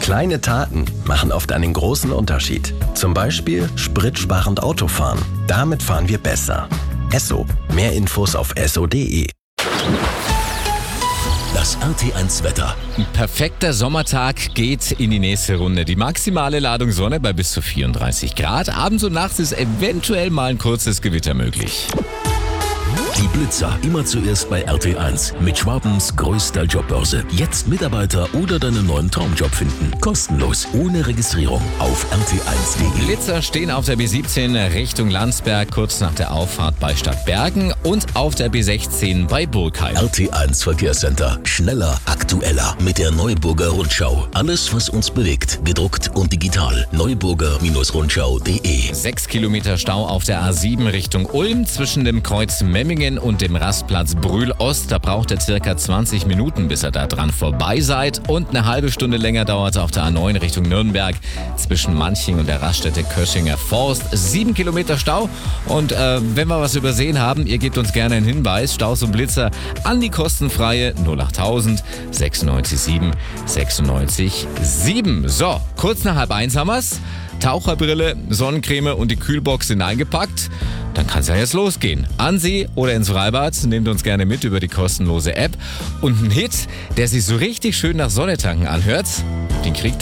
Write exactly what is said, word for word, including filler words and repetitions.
Kleine Taten machen oft einen großen Unterschied. Zum Beispiel spritsparend Autofahren. Damit fahren wir besser. Esso. Mehr Infos auf esso punkt de. Das R T eins Wetter. Ein perfekter Sommertag geht in die nächste Runde. Die maximale Ladung Sonne bei bis zu vierunddreißig Grad. Abends und nachts ist eventuell mal ein kurzes Gewitter möglich. Die Blitzer immer zuerst bei R T eins mit Schwabens größter Jobbörse. Jetzt Mitarbeiter oder deinen neuen Traumjob finden. Kostenlos, ohne Registrierung auf r t eins punkt de. Blitzer stehen auf der B siebzehn Richtung Landsberg, kurz nach der Auffahrt bei Stadtbergen und auf der B sechzehn bei Burgheim. R T eins Verkehrscenter. Schneller, aktueller mit der Neuburger Rundschau. Alles, was uns bewegt, gedruckt und digital. neuburger Rundschau punkt de. Sechs Kilometer Stau auf der A sieben Richtung Ulm zwischen dem Kreuz Memmingen und dem Rastplatz Brühl-Ost. Da braucht er circa zwanzig Minuten, bis ihr da dran vorbei seid. Und eine halbe Stunde länger dauert es auf der A neun Richtung Nürnberg zwischen Manching und der Raststätte Köschinger Forst. Sieben Kilometer Stau. Und äh, wenn wir was übersehen haben, ihr gebt uns gerne einen Hinweis. Staus und Blitzer an die kostenfreie null achttausend sechsundneunzig sieben sechsundneunzig sieben. So, kurz nach halb eins haben wir's. Taucherbrille, Sonnencreme und die Kühlbox sind eingepackt. Dann kann es ja jetzt losgehen. An See oder ins Freibad, nehmt uns gerne mit über die kostenlose App. Und ein Hit, der sich so richtig schön nach Sonnetanken anhört, den kriegt